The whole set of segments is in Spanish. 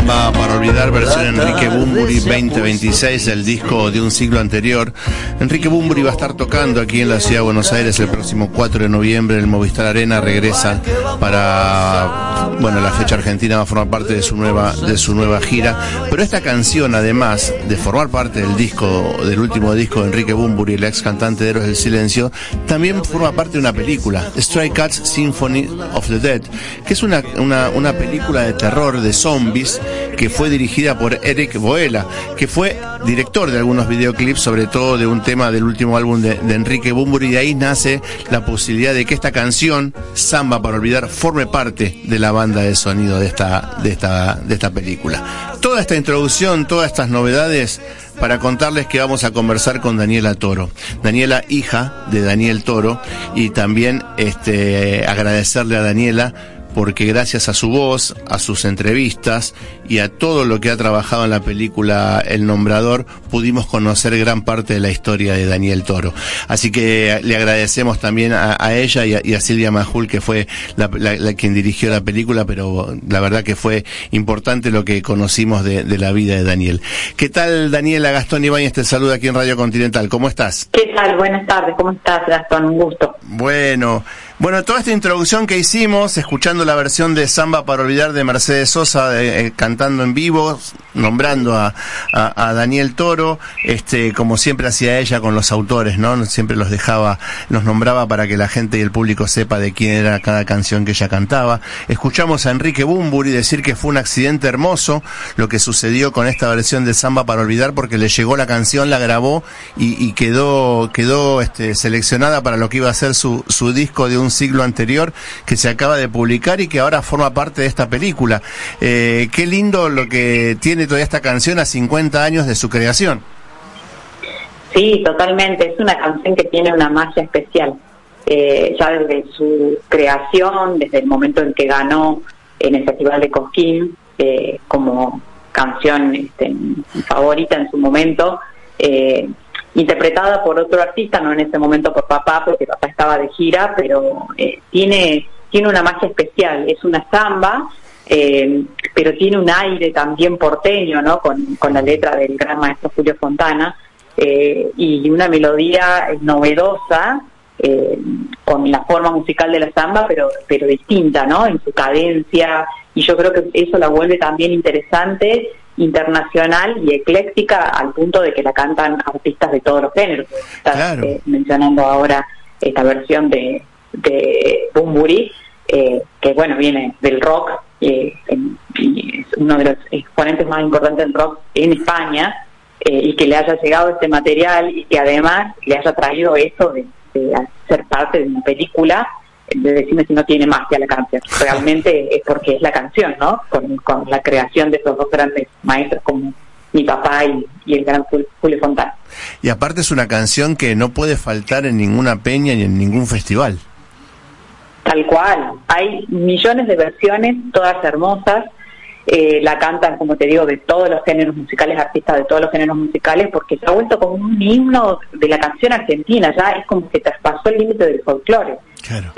Samba para olvidar, versión Enrique Bunbury 2026, el disco de un siglo anterior. Enrique Bunbury va a estar tocando aquí en la ciudad de Buenos Aires el próximo 4 de noviembre. El Movistar Arena regresa para, bueno, la fecha argentina va a formar parte de su nueva gira. Pero esta canción, además de formar parte del último disco de Enrique Bunbury, el ex cantante de Héroes del Silencio, también forma parte de una película, Stray Cats Symphony of the Dead, que es una película de terror de zombies que fue dirigida por Eric Boella, que fue director de algunos videoclips, sobre todo de un tema del último álbum de Enrique Bunbury, y de ahí nace la posibilidad de que esta canción, Samba para olvidar, forme parte de la banda de sonido de esta película. Toda esta introducción, todas estas novedades, para contarles que vamos a conversar con Daniela Toro. Daniela, hija de Daniel Toro, y también agradecerle a Daniela porque gracias a su voz, a sus entrevistas y a todo lo que ha trabajado en la película El Nombrador, pudimos conocer gran parte de la historia de Daniel Toro. Así que le agradecemos también a ella y a Silvia Majul, que fue la quien dirigió la película, pero la verdad que fue importante lo que conocimos de la vida de Daniel. ¿Qué tal, Daniela? Gastón Ibáñez te saluda aquí en Radio Continental. ¿Cómo estás? ¿Qué tal? Buenas tardes. ¿Cómo estás, Gastón? Un gusto. Bueno, toda esta introducción que hicimos, escuchando la versión de Samba para olvidar de Mercedes Sosa, cantando en vivo, nombrando a Daniel Toro, como siempre hacía ella con los autores, ¿no? Siempre los nombraba para que la gente y el público sepa de quién era cada canción que ella cantaba. Escuchamos a Enrique Bunbury decir que fue un accidente hermoso lo que sucedió con esta versión de Samba para olvidar, porque le llegó la canción, la grabó y quedó seleccionada para lo que iba a ser su disco de un siglo anterior, que se acaba de publicar y que ahora forma parte de esta película. Qué lindo lo que tiene toda esta canción a 50 años de su creación. Sí, totalmente. Es una canción que tiene una magia especial. Ya desde su creación, desde el momento en que ganó en el Festival de Cosquín como canción favorita en su momento, interpretada por otro artista, no en ese momento por papá, porque papá estaba de gira, pero tiene una magia especial. Es una samba, pero tiene un aire también porteño, ¿no? Con la letra del gran maestro Julio Fontana, y una melodía novedosa, con la forma musical de la samba, pero distinta, ¿no? En su cadencia, y yo creo que eso la vuelve también interesante, internacional y ecléctica, al punto de que la cantan artistas de todos los géneros. Estás claro. Mencionando ahora esta versión de Bunbury, que bueno, viene del rock, y es uno de los exponentes más importantes del rock en España, y que le haya llegado este material y que además le haya traído eso de ser parte de una película. De decirme si no tiene magia la canción. Realmente es porque es la canción, ¿no? Con la creación de esos dos grandes maestros como mi papá y el gran Julio Fontana. Y aparte es una canción que no puede faltar en ninguna peña ni en ningún festival. Tal cual. Hay millones de versiones, todas hermosas. La cantan, como te digo, de todos los géneros musicales, artistas de todos los géneros musicales, porque se ha vuelto como un himno de la canción argentina. Ya es como que traspasó el límite del folclore. Claro.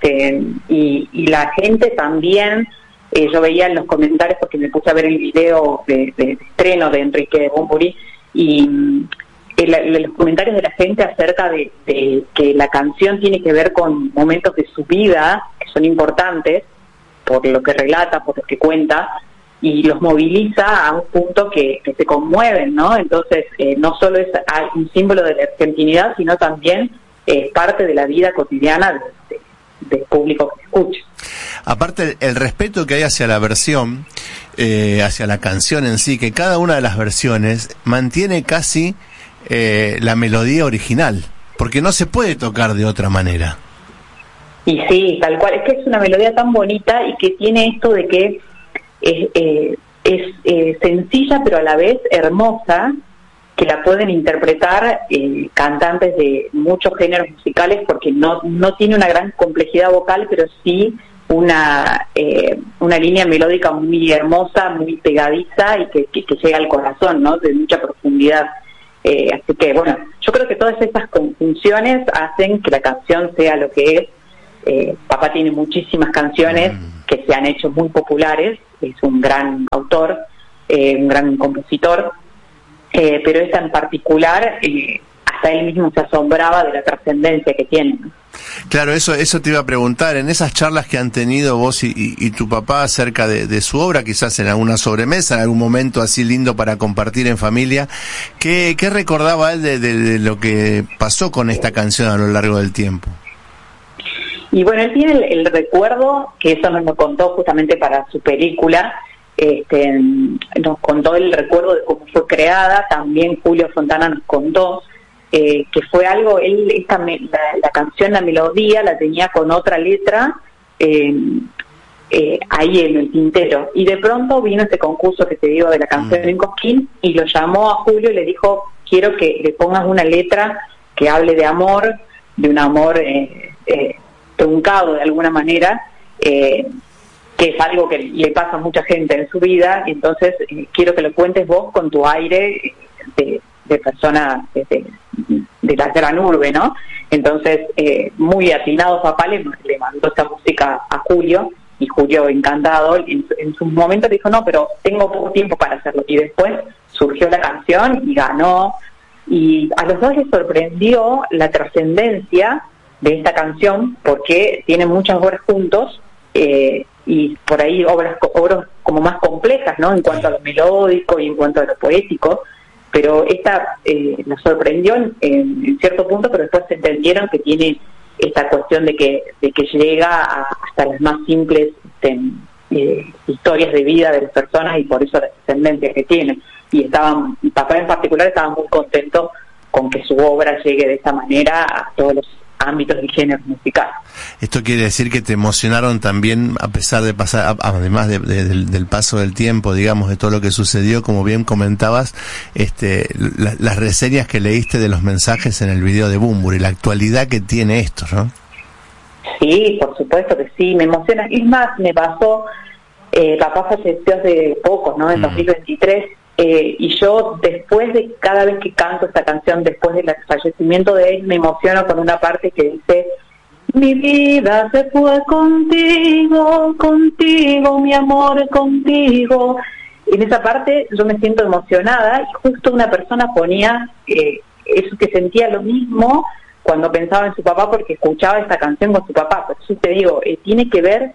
Y la gente también, yo veía en los comentarios, porque me puse a ver el video de estreno de Enrique Bunbury, y los comentarios de la gente acerca de que la canción tiene que ver con momentos de su vida que son importantes, por lo que relata, por lo que cuenta, y los moviliza a un punto que se conmueven, ¿no? Entonces, no solo es un símbolo de la argentinidad, sino también parte de la vida cotidiana del público que escucha. Aparte, el respeto que hay hacia la versión, hacia la canción en sí, que cada una de las versiones mantiene casi la melodía original, porque no se puede tocar de otra manera. Y sí, tal cual. Es que es una melodía tan bonita y que tiene esto de que es sencilla, pero a la vez hermosa, que la pueden interpretar cantantes de muchos géneros musicales, porque no tiene una gran complejidad vocal, pero sí una línea melódica muy hermosa, muy pegadiza, y que llega al corazón, ¿no? De mucha profundidad. Así que, bueno, yo creo que todas estas conjunciones hacen que la canción sea lo que es. Papá tiene muchísimas canciones que se han hecho muy populares, es un gran autor, un gran compositor, pero esta en particular, hasta él mismo se asombraba de la trascendencia que tiene, ¿no? Claro, eso te iba a preguntar, en esas charlas que han tenido vos y tu papá acerca de su obra, quizás en alguna sobremesa, en algún momento así lindo para compartir en familia, ¿qué recordaba él de lo que pasó con esta canción a lo largo del tiempo? Y bueno, él tiene el recuerdo, que eso nos lo contó justamente para su película, nos contó el recuerdo de cómo fue creada, también Julio Fontana nos contó, que fue algo, él la canción, la melodía la tenía con otra letra ahí en el tintero, y de pronto vino este concurso que te digo de la canción en Cosquín, y lo llamó a Julio y le dijo, quiero que le pongas una letra que hable de amor, de un amor truncado de alguna manera, que es algo que le pasa a mucha gente en su vida, y entonces quiero que lo cuentes vos con tu aire de persona de la gran urbe, ¿no? Entonces, muy atinado papá le mandó esta música a Julio, y Julio, encantado, en su momento dijo, no, pero tengo poco tiempo para hacerlo, y después surgió la canción y ganó, y a los dos les sorprendió la trascendencia de esta canción, porque tienen muchas obras juntos, y por ahí obras como más complejas, ¿no? En cuanto a lo melódico y en cuanto a lo poético, pero esta nos sorprendió en cierto punto, pero después entendieron que tiene esta cuestión de que llega hasta las más simples historias de vida de las personas, y por eso la trascendencia que tiene. Y mi papá en particular estaba muy contento con que su obra llegue de esa manera a todos los ámbitos y géneros musicales. Esto quiere decir que te emocionaron también, a pesar de pasar, además del paso del tiempo, digamos, de todo lo que sucedió, como bien comentabas, las reseñas que leíste de los mensajes en el video de Bunbury, la actualidad que tiene esto, ¿no? Sí, por supuesto que sí, me emociona. Es más, me pasó, papá falleció hace poco, ¿no? En 2023, y yo después de cada vez que canto esta canción, después del fallecimiento de él, me emociono con una parte que dice: mi vida se fue contigo, contigo, mi amor, contigo. Y en esa parte yo me siento emocionada, y justo una persona ponía eso, que sentía lo mismo cuando pensaba en su papá, porque escuchaba esta canción con su papá. Por eso te digo, tiene que ver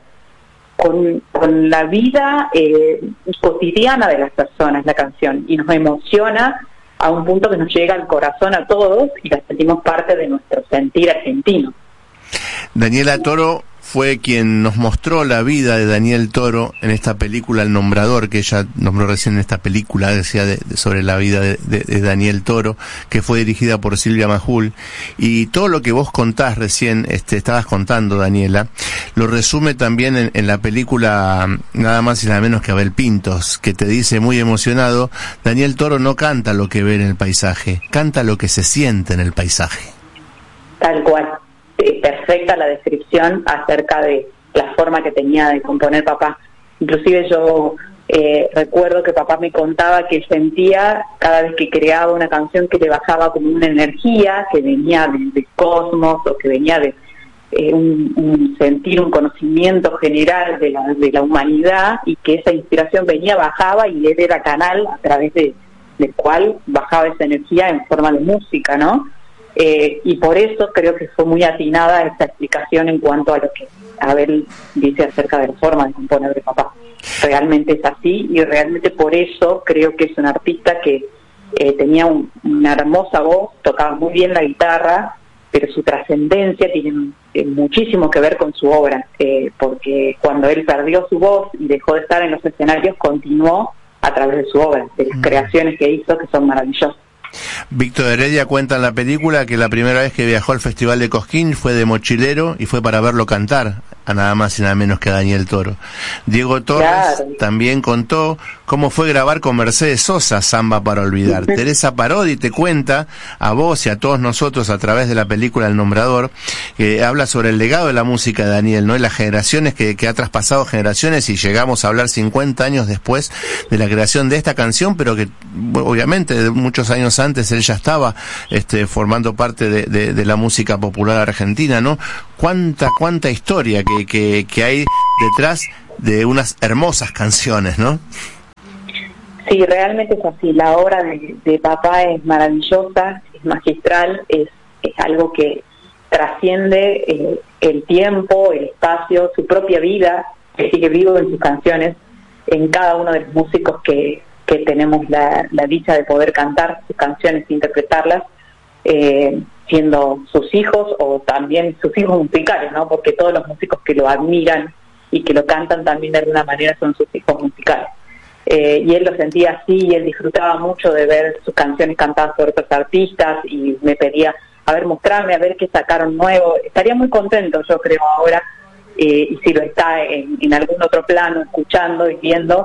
con la vida cotidiana de las personas, la canción, y nos emociona a un punto que nos llega al corazón a todos, y la sentimos parte de nuestro sentir argentino. Daniela Toro fue quien nos mostró la vida de Daniel Toro en esta película El Nombrador, que ella nombró recién en esta película, decía sobre la vida de Daniel Toro, que fue dirigida por Silvia Majul, y todo lo que vos contás recién, estabas contando, Daniela, lo resume también en la película nada más y nada menos que Abel Pintos, que te dice muy emocionado: Daniel Toro no canta lo que ve en el paisaje, canta lo que se siente en el paisaje. Tal cual. Perfecta la descripción acerca de la forma que tenía de componer papá. Inclusive yo recuerdo que papá me contaba que sentía cada vez que creaba una canción que le bajaba como una energía que venía del cosmos, o que venía de un sentir, un conocimiento general de la humanidad, y que esa inspiración venía, bajaba, y él era canal a través del cual bajaba esa energía en forma de música, ¿no? Y por eso creo que fue muy atinada esta explicación en cuanto a lo que Abel dice acerca de la forma de componer de papá. Realmente es así, y realmente por eso creo que es un artista que tenía una hermosa voz, tocaba muy bien la guitarra, pero su trascendencia tiene muchísimo que ver con su obra, porque cuando él perdió su voz y dejó de estar en los escenarios, continuó a través de su obra, de las creaciones que hizo, que son maravillosas. Víctor Heredia cuenta en la película que la primera vez que viajó al Festival de Cosquín fue de mochilero, y fue para verlo cantar a nada más y nada menos que a Daniel Toro. Diego Torres también contó cómo fue grabar con Mercedes Sosa Samba para olvidar. Teresa Parodi te cuenta a vos y a todos nosotros a través de la película El Nombrador, que habla sobre el legado de la música de Daniel, ¿no? Y las generaciones que ha traspasado generaciones, y llegamos a hablar 50 años después de la creación de esta canción, pero que obviamente muchos años antes él ya estaba formando parte de la música popular argentina, ¿no? Cuánta historia que hay detrás de unas hermosas canciones, ¿no? Sí, realmente es así. La obra de papá es maravillosa, es magistral, es algo que trasciende el tiempo, el espacio, su propia vida, que sigue vivo en sus canciones, en cada uno de los músicos que tenemos la dicha de poder cantar sus canciones e interpretarlas, siendo sus hijos o también sus hijos musicales, ¿no? Porque todos los músicos que lo admiran y que lo cantan también de alguna manera son sus hijos musicales. Y él lo sentía así, y él disfrutaba mucho de ver sus canciones cantadas por otros artistas, y me pedía, a ver, mostrarme, a ver qué sacaron nuevo. Estaría muy contento, yo creo, ahora, y si lo está en algún otro plano, escuchando y viendo,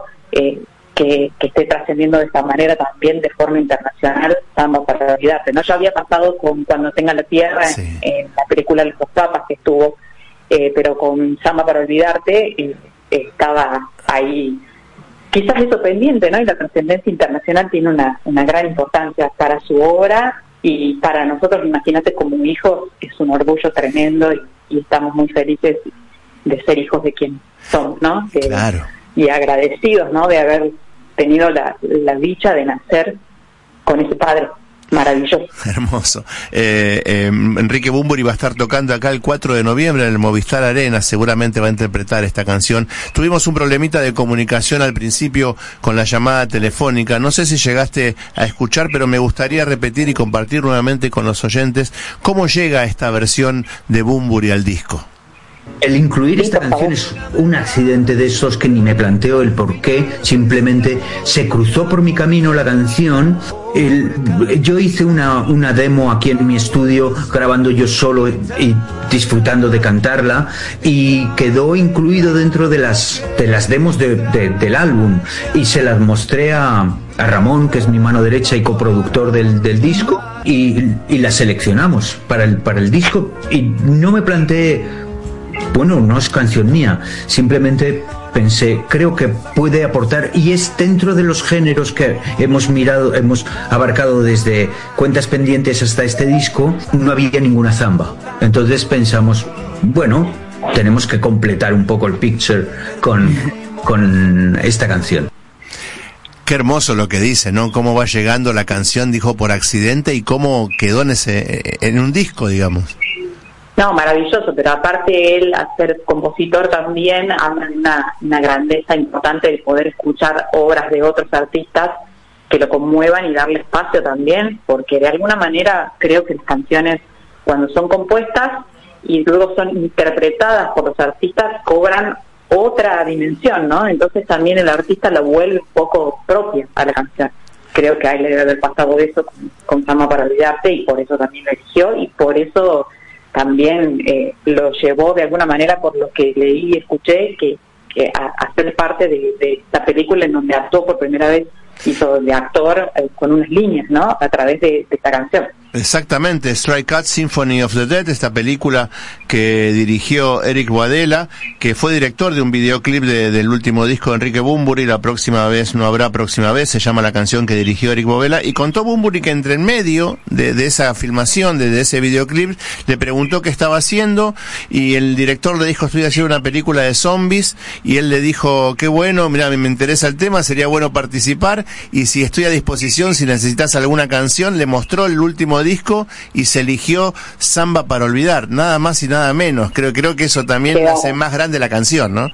que esté trascendiendo de esta manera también de forma internacional, Samba para olvidarte, ¿no? Ya había pasado con Cuando tenga la tierra, sí, en la película Los Papas que estuvo, pero con Samba para olvidarte estaba ahí, quizás eso pendiente, ¿no? Y la trascendencia internacional tiene una gran importancia para su obra, y para nosotros, imagínate, como hijos, es un orgullo tremendo, y estamos muy felices de ser hijos de quien somos, ¿no? Claro. Y agradecidos, ¿no? De haber tenido la dicha de nacer con ese padre maravilloso. Hermoso. Enrique Bunbury va a estar tocando acá el 4 de noviembre en el Movistar Arena, seguramente va a interpretar esta canción. Tuvimos un problemita de comunicación al principio con la llamada telefónica, no sé si llegaste a escuchar, pero me gustaría repetir y compartir nuevamente con los oyentes cómo llega esta versión de Bunbury al disco. El incluir esta canción es un accidente de esos que ni me planteo el por qué, simplemente se cruzó por mi camino la canción. Yo hice una demo aquí en mi estudio, grabando yo solo y disfrutando de cantarla, y quedó incluido dentro de las demos del álbum, y se las mostré a Ramón, que es mi mano derecha y coproductor del disco, y la seleccionamos para el disco, y no me planteé, bueno, no es canción mía, simplemente pensé, creo que puede aportar, y es dentro de los géneros que hemos abarcado desde Cuentas Pendientes hasta este disco, no había ninguna zamba. Entonces pensamos, bueno, tenemos que completar un poco el picture con esta canción. Qué hermoso lo que dice, ¿no? Cómo va llegando la canción, dijo, por accidente, y cómo quedó en un disco, digamos. No, maravilloso, pero aparte él, al ser compositor también, habla de una grandeza importante de poder escuchar obras de otros artistas que lo conmuevan y darle espacio también, porque de alguna manera creo que las canciones, cuando son compuestas y luego son interpretadas por los artistas, cobran otra dimensión, ¿no? Entonces también el artista la vuelve un poco propia a la canción. Creo que a él le debe haber pasado eso con Samba para olvidarte, y por eso también lo eligió, y por eso también lo llevó de alguna manera, por lo que leí y escuché, que a ser parte de esta película en donde actuó por primera vez, hizo de actor con unas líneas, ¿no? A través de esta canción. Exactamente, Stray Cat Symphony of the Dead, esta película que dirigió Eric Boadella, que fue director de un videoclip del último disco de Enrique Bunbury, La próxima vez no habrá próxima vez, se llama la canción que dirigió Eric Boadella, y contó Bunbury que entre en medio de esa filmación, de ese videoclip, le preguntó qué estaba haciendo, y el director le dijo, estoy haciendo una película de zombies, y él le dijo, qué bueno, mira, me interesa el tema, sería bueno participar, y si estoy a disposición, si necesitas alguna canción, le mostró el último disco y se eligió Samba para olvidar, nada más y nada menos. Creo que eso también hace más grande la canción, ¿no?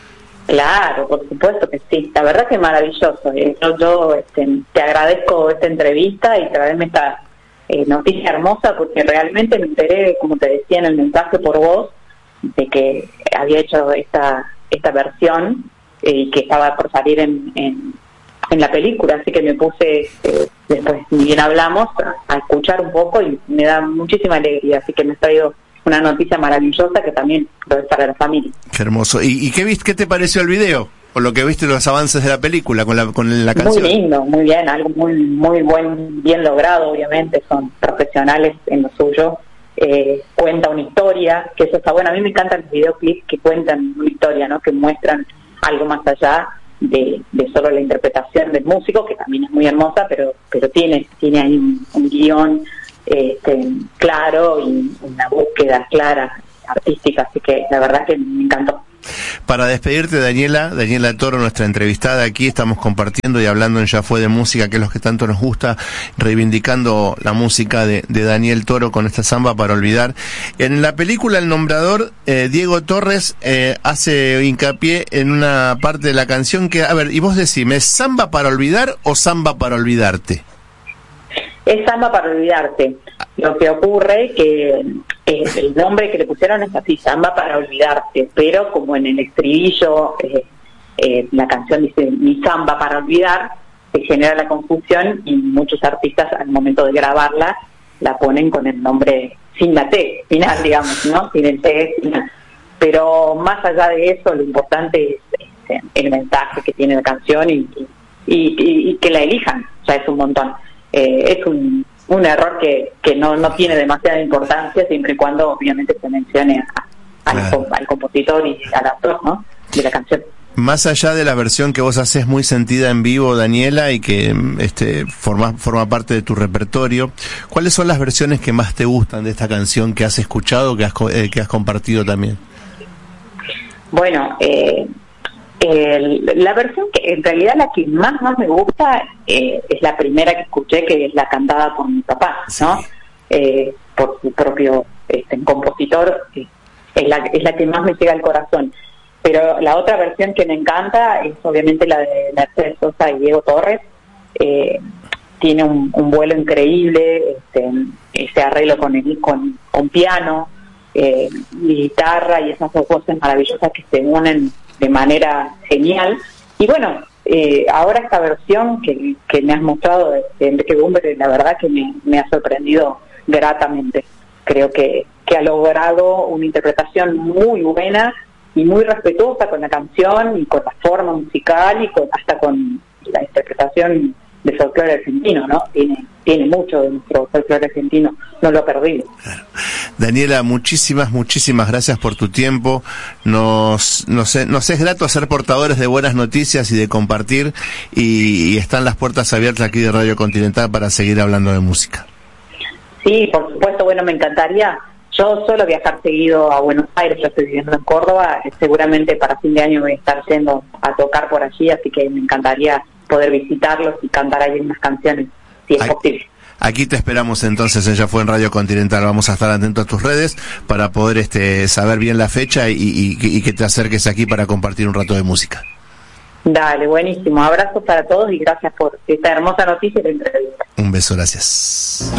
Claro, por supuesto que sí. La verdad que es maravilloso. Yo te agradezco esta entrevista y traerme esta noticia hermosa, porque realmente me enteré, como te decía en el mensaje por vos, de que había hecho esta versión y que estaba por salir en la película, así que me puse, después ni bien hablamos, a escuchar un poco, y me da muchísima alegría, así que me ha traído una noticia maravillosa que también lo es para la familia. Qué hermoso. ¿Y qué te pareció el video? Por lo que viste los avances de la película con la canción. Muy lindo, muy bien, algo muy bien logrado, obviamente, son profesionales en lo suyo. Cuenta una historia, que eso está bueno. A mí me encantan los videoclips que cuentan una historia, ¿no? Que muestran algo más allá de solo la interpretación del músico, que también es muy hermosa, pero tiene ahí un guión claro y una búsqueda clara artística, así que la verdad que me encantó. Para despedirte, Daniela Toro, nuestra entrevistada aquí, estamos compartiendo y hablando en Ya Fue de música, que es lo que tanto nos gusta, reivindicando la música de Daniel Toro con esta Samba para olvidar. En la película El Nombrador, Diego Torres hace hincapié en una parte de la canción que, a ver, y vos decime, ¿es Samba para olvidar o Samba para olvidarte? Es Samba para olvidarte. Lo que ocurre que el nombre que le pusieron es así, Samba para olvidarte, pero como en el estribillo la canción dice mi samba para olvidar, se genera la confusión y muchos artistas al momento de grabarla la ponen con el nombre sin la T final, digamos, ¿no? Sin el T final. Pero más allá de eso, lo importante es el mensaje que tiene la canción y que la elijan, ya es un montón. Es un error que no tiene demasiada importancia, siempre y cuando obviamente se mencione al compositor y al autor, ¿no?, de la canción. Más allá de la versión que vos haces muy sentida en vivo, Daniela, y que forma parte de tu repertorio, ¿cuáles son las versiones que más te gustan de esta canción que has escuchado, que has compartido también? Bueno, la versión que en realidad la que más me gusta es la primera que escuché, que es la cantada por mi papá, ¿no? Por su propio compositor, es la que más me llega al corazón. Pero la otra versión que me encanta es obviamente la de Mercedes Sosa y Diego Torres. Tiene un vuelo increíble, ese arreglo con piano, guitarra y esas dos voces maravillosas que se unen de manera genial. Y bueno, ahora esta versión que me has mostrado de Enrique Bunbury, la verdad que me ha sorprendido gratamente. Creo que ha logrado una interpretación muy buena y muy respetuosa con la canción y con la forma musical y hasta con la interpretación del folclore argentino, ¿no? Tiene mucho de nuestro folclore argentino, no lo ha perdido. Claro. Daniela, muchísimas gracias por tu tiempo. Nos es grato ser portadores de buenas noticias y de compartir, y están las puertas abiertas aquí de Radio Continental para seguir hablando de música. Sí, por supuesto, bueno, me encantaría. Yo suelo viajar seguido a Buenos Aires, yo estoy viviendo en Córdoba, seguramente para fin de año voy a estar yendo a tocar por allí, así que me encantaría poder visitarlos y cantar ahí unas canciones, si es posible. Aquí te esperamos entonces, ella fue en Radio Continental, vamos a estar atentos a tus redes para poder saber bien la fecha y que te acerques aquí para compartir un rato de música. Dale, buenísimo, abrazos para todos y gracias por esta hermosa noticia y la entrevista. Un beso, gracias.